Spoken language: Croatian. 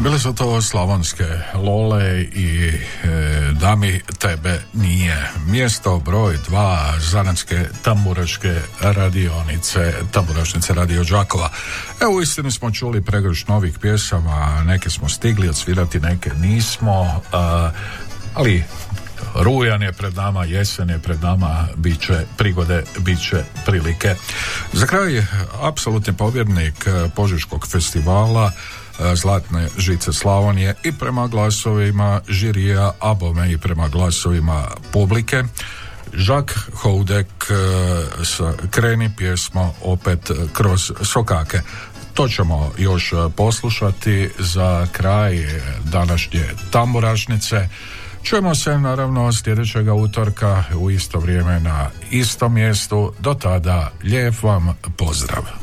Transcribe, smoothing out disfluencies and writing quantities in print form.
Bile su to slavonske Lole i Da mi tebe nije. Mjesto broj 2 zanatske tamburaške radionice, tamburašnice Radio Đakova. Evo, uistinu smo čuli pregršt novih pjesama, neke smo stigli odsvirati, neke nismo, ali rujan je pred nama, jesen je pred nama, bit će prigode, bit će prilike. Za kraj, apsolutni pobjednik Požeškog festivala Zlatne žice Slavonije i prema glasovima žirija, a bome i prema glasovima publike, Jacques Houdek sa Kreni pjesmo opet kroz sokake. To ćemo još poslušati za kraj današnje tamburašnice. Čujemo se naravno sljedećega utorka u isto vrijeme na istom mjestu. Do tada lijep vam pozdrav.